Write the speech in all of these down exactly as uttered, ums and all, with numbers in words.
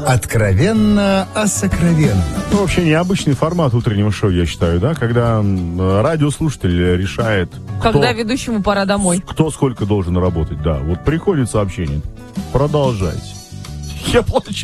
Откровенно о сокровенном. Ну, вообще необычный формат утреннего шоу, я считаю, да? Когда радиослушатель решает, когда кто, ведущему пора домой. Кто сколько должен работать, да. Вот приходит сообщение. Продолжайте. Я плачу.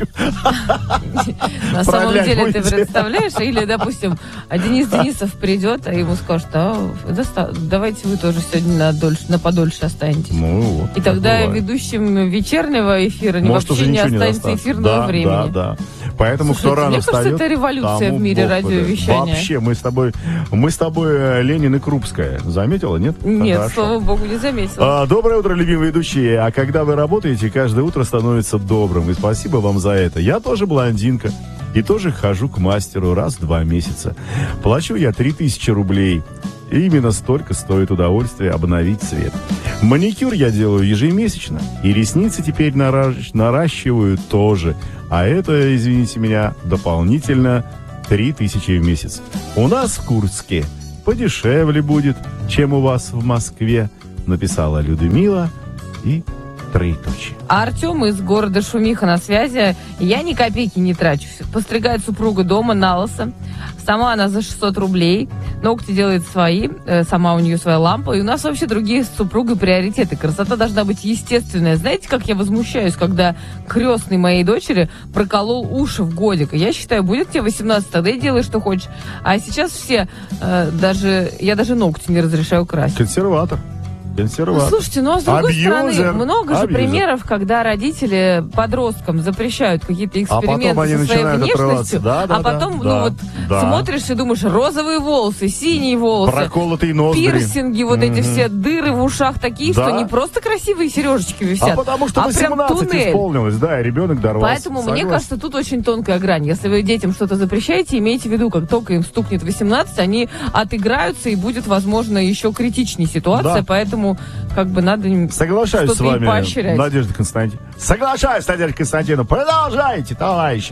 На самом деле, ты представляешь? Или, допустим, Денис Денисов придет, а ему скажут, а, давайте вы тоже сегодня на, дольше, на подольше останетесь. Ну, вот, и тогда бывает. Ведущим вечернего эфира Может, вообще не останется не эфирного да, времени. Да, да. Поэтому Слушайте, кто рано мне встает... кажется, это революция в мире радиовещания. Вообще, мы с тобой, мы с тобой Ленин и Крупская. Заметила, нет? Нет, Хорошо. слава богу, не заметила. А, доброе утро, любимые ведущие. А когда вы работаете, каждое утро становится добрым. И спасибо вам за это. Я тоже блондинка. И тоже хожу к мастеру раз в два месяца. Плачу я три тысячи рублей. И именно столько стоит удовольствие обновить цвет. Маникюр я делаю ежемесячно. И ресницы теперь наращ... наращиваю тоже. А это, извините меня, дополнительно три тысячи в месяц. У нас в Курске подешевле будет, чем у вас в Москве, написала Людмила и троеточие. А Артем из города Шумиха на связи. Я ни копейки не трачу. Постригает супруга дома на лысо. Сама она за шестьсот рублей. Ногти делает свои. Сама у нее своя лампа. И у нас вообще другие с супругой приоритеты. Красота должна быть естественная. Знаете, как я возмущаюсь, когда крестный моей дочери проколол уши в годик. Я считаю, будет тебе восемнадцать, тогда и делай, что хочешь. А сейчас все, э, даже я даже ногти не разрешаю красить. Консерватор. Ну, слушайте, ну а с другой Абьюзер. стороны, много же Абьюзер. примеров, когда родители подросткам запрещают какие-то эксперименты а потом они со своей внешностью, да, да, а потом, да, ну да, вот, да. смотришь и думаешь, розовые волосы, синие волосы, проколотые ноздри, пирсинги, вот mm-hmm. эти все дыры в ушах такие, да. что не просто красивые сережечки висят, а потому что а восемнадцать исполнилось, да, и ребенок дорвался. Поэтому, Согласен. мне кажется, тут очень тонкая грань. Если вы детям что-то запрещаете, имейте в виду, как только им стукнет восемнадцать, они отыграются, и будет, возможно, еще критичнее ситуация, да. поэтому, как бы, надо им Соглашаюсь с вами, поощрять. Надежда Константиновна. Соглашаюсь, Надежда Константиновна. Продолжайте, товарищи.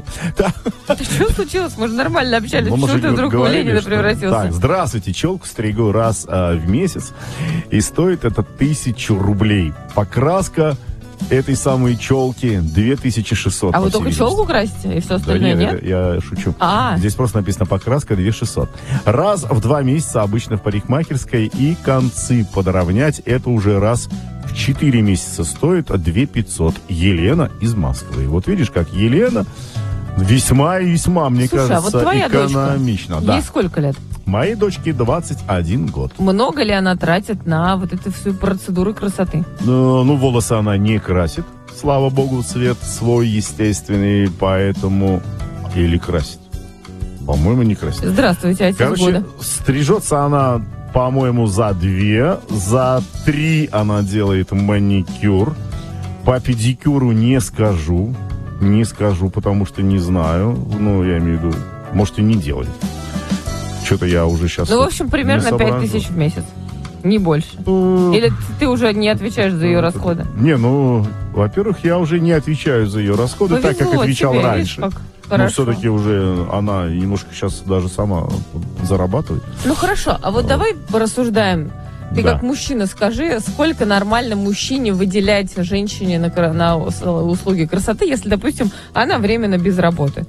Что случилось? Мы же нормально общались. Ну, Что ты вдруг в Ленина превратился? Так, здравствуйте. Челку стригу раз а, в месяц. И стоит это тысячу рублей. Покраска этой самой челки две тысячи шестьсот. А вы только челку красите? И все остальное да нет? нет? Это, я шучу. А-а-а. Здесь просто написано покраска две тысячи шестьсот. Раз в два месяца обычно в парикмахерской. И концы подровнять это уже раз в четыре месяца стоит две тысячи пятьсот. Елена из Москвы. Вот видишь, как Елена весьма и весьма, мне Слушай, кажется, а вот твоя экономично. Дочка, да. ей сколько лет? Моей дочке двадцать один год. Много ли она тратит на вот эту всю процедуру красоты? Ну, ну, волосы она не красит. Слава богу, цвет свой естественный, поэтому... Или красит. По-моему, не красит. Здравствуйте, отец Короче, года. стрижется она, по-моему, за две. За три она делает маникюр. По педикюру не скажу. Не скажу, потому что не знаю. Ну, я имею в виду, может, и не делает. Что-то я уже сейчас... Ну, в общем, примерно пять тысяч в месяц. Не больше. Или ты уже не отвечаешь за ее расходы? Не, ну, во-первых, я уже не отвечаю за ее расходы, Повезло так как отвечал тебе, раньше. Видишь, как Но все-таки уже она немножко сейчас даже сама зарабатывает. Ну, хорошо. А вот давай порассуждаем. Ты да. как мужчина скажи, сколько нормально мужчине выделять женщине на, на услуги красоты, если, допустим, она временно без работы?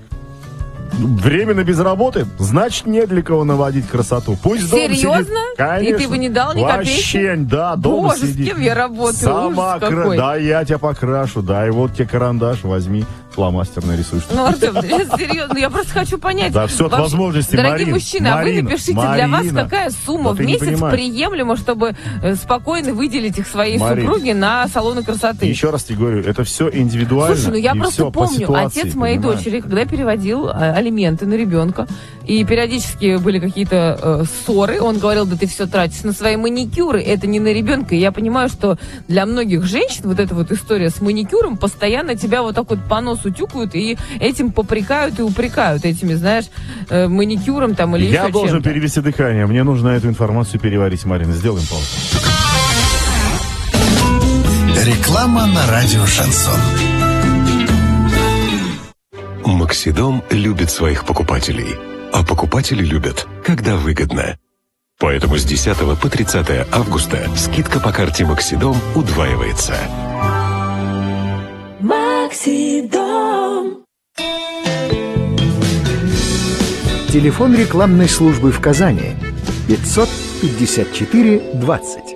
Временно без работы, значит, не для кого наводить красоту. Пусть дома сидит. Серьезно? Конечно. И ты бы не дал ни копейки? Вообще, да, дома Боже, сидит. с кем я работаю? Сама Ужас кра... какой. Да, я тебя покрашу, да, и вот тебе карандаш, возьми, фломастер нарисуешь. Ну, Артем, серьезно, я просто хочу понять. Да, все от вообще, возможностей, дорогие Марина, мужчины, а Марина, вы напишите, Марина, для вас какая сумма да в месяц не приемлема, чтобы э, спокойно выделить их своей Марина, супруге на салоны красоты? Еще раз тебе говорю, это все индивидуально. Слушай, ну я и просто все помню, ситуации, отец моей понимаешь? дочери, когда переводил э, алименты на ребенка, и периодически были какие-то э, ссоры, он говорил, да ты все тратишь на свои маникюры, это не на ребенка. И я понимаю, что для многих женщин вот эта вот история с маникюром постоянно тебя вот так вот по носу тюкают и этим попрекают и упрекают этими, знаешь, э, маникюром там или Я еще должен чем-то. перевести дыхание. Мне нужно эту информацию переварить, Марина. Сделаем паузу. Реклама на радио «Шансон». Максидом любит своих покупателей, а покупатели любят, когда выгодно. Поэтому с десятого по тридцатое августа скидка по карте Максидом удваивается. Максидом. Телефон рекламной службы в Казани пятьсот пятьдесят четыре двадцать.